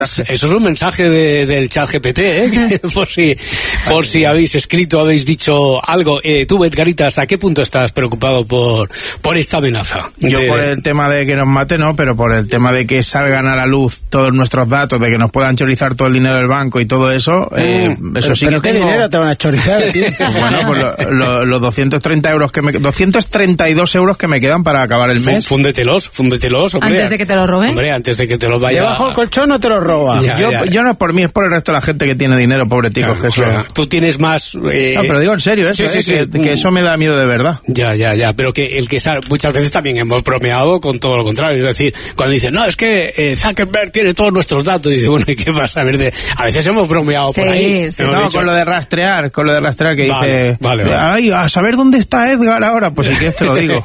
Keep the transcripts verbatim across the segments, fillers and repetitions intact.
Eso es un mensaje de, del chat G P T, ¿eh? por si por si habéis escrito, habéis dicho algo. Eh, tú, Edgarita, ¿hasta qué punto estás preocupado por por esta amenaza? Yo de... por el tema de que nos mate, no, pero por el tema de que salgan a la luz todos nuestros datos, de que nos puedan chorizar todo el dinero del banco y todo eso, mm, eh, eso sí ¿Pero que qué tengo... dinero te van a chorizar, tío? Bueno, pues lo, lo, los doscientos treinta euros que me... doscientos treinta y dos euros que me quedan para acabar el mes. Fúndetelos, fúndetelos, hombre. Antes de que te lo roben. Hombre, antes de que te los vaya... Debajo del colchón no te lo roba. Ya, yo, ya. yo no es por mí, es por el resto de la gente que tiene dinero, pobre ticos. Claro, que eso... o sea, tú tienes más... Eh... No, pero digo en serio, eso, sí, sí, eh, sí. Que, que eso me da miedo de verdad. Ya, ya, ya, pero que el que sabe, muchas veces también hemos bromeado con todo lo contrario, es decir, cuando dicen, no, es que eh, Zuckerberg tiene todos nuestros datos, y dice, bueno, ¿y qué pasa? A, ver, de... a veces hemos bromeado sí, por ahí. sí, Hemos No, dicho... con lo de rastrear, con lo de rastrear que vale, dice, vale, vale. ay, a saber dónde está Edgar ahora, pues si quieres te lo digo.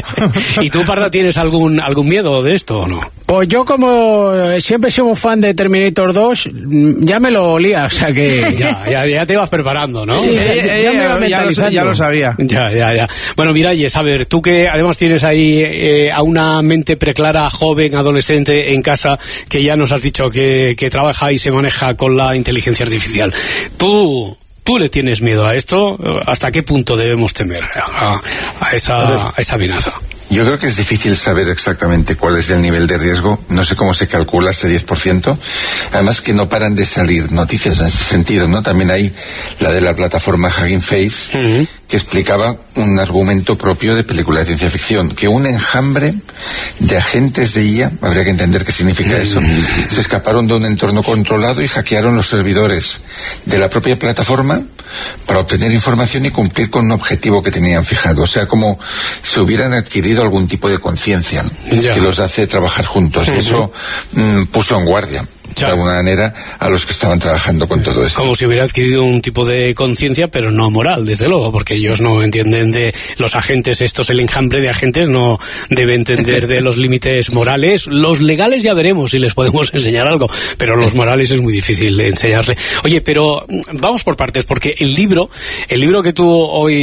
¿Y tú, Parda, tienes algún algún miedo de esto o no? Pues yo, como siempre he sido un fan de Terminator dos, ya me lo olía, o sea que... Ya, ya, ya te ibas preparando, ¿no? Sí, Eh, ya, eh, ya me iba ya, lo, mentalizando. ya lo sabía. Ya, ya, ya. Bueno, Miralles, a ver, tú que además tienes ahí eh, a una mente preclara, joven, adolescente en casa, que ya nos has dicho que, que trabaja y se maneja con la inteligencia artificial. Tú... ¿Tú le tienes miedo a esto? ¿Hasta qué punto debemos temer a, a, esa, a esa amenaza? Yo creo que es difícil saber exactamente cuál es el nivel de riesgo. No sé cómo se calcula ese diez por ciento. Además que no paran de salir noticias en ese sentido, ¿no? También hay la de la plataforma Hugging Face, uh-huh, que explicaba un argumento propio de película de ciencia ficción, que un enjambre de agentes de I A, habría que entender qué significa eso, se escaparon de un entorno controlado y hackearon los servidores de la propia plataforma para obtener información y cumplir con un objetivo que tenían fijado. O sea, como si hubieran adquirido algún tipo de conciencia, ¿no?, que los hace trabajar juntos. Uh-huh. Eso mm, puso en guardia, de alguna manera, a los que estaban trabajando con todo esto. Como si hubiera adquirido un tipo de conciencia, pero no moral, desde luego, porque ellos no entienden de los agentes estos, el enjambre de agentes no debe entender de los límites morales. Los legales ya veremos si les podemos enseñar algo, pero los morales es muy difícil enseñarle. Oye, pero vamos por partes, porque el libro, el libro que tú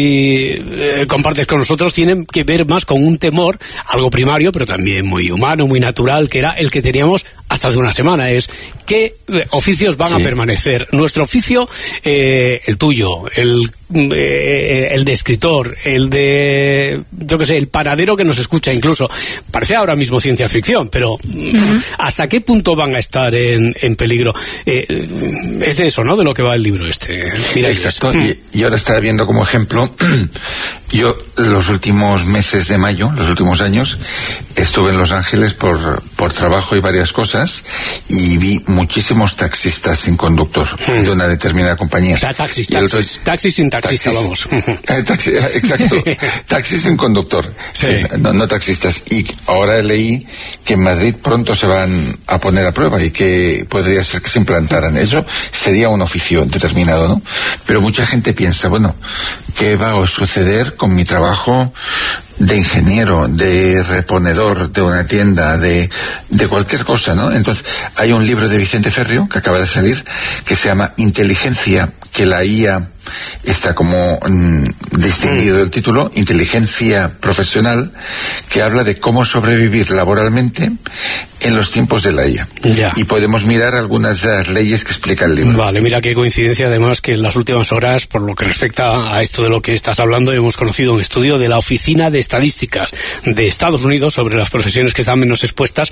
hoy eh, compartes con nosotros tiene que ver más con un temor, algo primario, pero también muy humano, muy natural, que era el que teníamos hasta hace una semana, es ¿qué oficios van sí. a permanecer? Nuestro oficio, eh, el tuyo, el, eh, el de escritor, el de, yo qué sé, el panadero que nos escucha incluso. Parece ahora mismo ciencia ficción, pero uh-huh. ¿hasta qué punto van a estar en, en peligro? Eh, es de eso, ¿no?, de lo que va el libro este. Mira, exacto, y, y ahora estaba viendo como ejemplo, yo los últimos meses de mayo, los últimos años, estuve en Los Ángeles por, por trabajo y varias cosas, y vi muchísimos taxistas sin conductor hmm. de una determinada compañía. O sea, taxis, taxis, otro, taxis sin taxista, taxis, vamos. Eh, taxi, exacto, taxis sin conductor, sí. Sí, no, no taxistas. Y ahora leí que en Madrid pronto se van a poner a prueba y que podría ser que se implantaran. Eso sería un oficio determinado, ¿no? Pero mucha gente piensa, bueno, ¿qué va a suceder con mi trabajo de ingeniero, de reponedor de una tienda, de, de cualquier cosa, ¿no? Entonces, hay un libro de Vicente Ferrio que acaba de salir que se llama Inteligencia, que la I A está como mmm, distinguido del título, Inteligencia Profesional, que habla de cómo sobrevivir laboralmente en los tiempos de la I A. Ya. Y podemos mirar algunas de las leyes que explica el libro. Vale, mira qué coincidencia además que en las últimas horas, por lo que respecta a esto de lo que estás hablando, hemos conocido un estudio de la Oficina de Estadísticas de Estados Unidos sobre las profesiones que están menos expuestas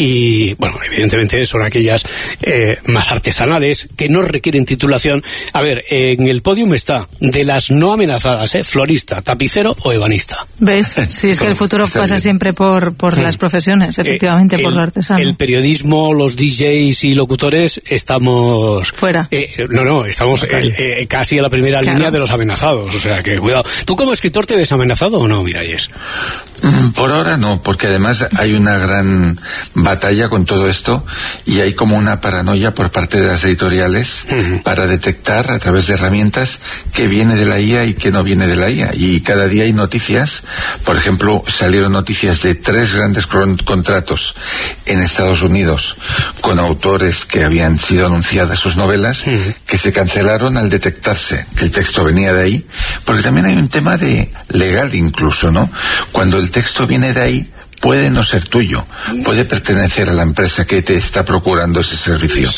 y, bueno, evidentemente son aquellas eh, más artesanales, que no requieren titulación. A ver, en el podium está de las no amenazadas, ¿eh? Florista, tapicero o ebanista. ¿Ves? Sí, es que el futuro Está pasa bien. siempre por, por las profesiones, efectivamente, eh, por el, lo artesano. El periodismo, los D Js y locutores estamos... Fuera. Eh, no, no, estamos eh, eh, casi a la primera claro. línea de los amenazados, o sea que cuidado. ¿Tú como escritor te ves amenazado o no, Miralles? Por ahora no, porque además hay una gran batalla con todo esto y hay como una paranoia por parte de las editoriales uh-huh. para detectar a través de herramientas qué viene de la I A y qué no viene de la I A. Y cada día hay noticias, por ejemplo, salieron noticias de tres grandes contratos en Estados Unidos con autores que habían sido anunciadas sus novelas, uh-huh. que se cancelaron al detectarse que el texto venía de ahí, porque también hay un tema de legal incluso, ¿no? Cuando el texto viene de ahí, puede no ser tuyo, puede pertenecer a la empresa que te está procurando ese servicio.